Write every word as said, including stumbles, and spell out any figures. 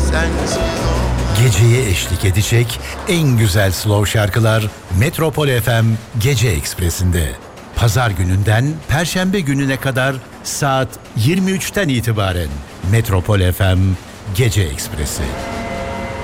sensiz olmaz. Geceye eşlik edecek en güzel slow şarkılar Metropol F M Gece Ekspresi'nde. Pazar gününden Perşembe gününe kadar saat yirmi üçten itibaren Metropol F M Gece Ekspresi.